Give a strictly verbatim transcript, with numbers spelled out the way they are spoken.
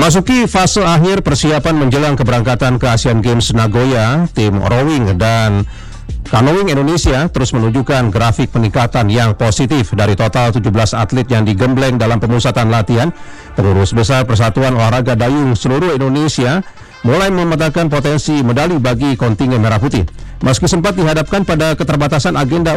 Memasuki fase akhir persiapan menjelang keberangkatan ke Asian Games Nagoya, tim rowing dan canoeing Indonesia terus menunjukkan grafik peningkatan yang positif. Dari total tujuh belas atlet yang digembleng dalam pemusatan latihan, pengurus besar Persatuan Olahraga Dayung seluruh Indonesia mulai memetakan potensi medali bagi kontingen Merah Putih. Meski sempat dihadapkan pada keterbatasan agenda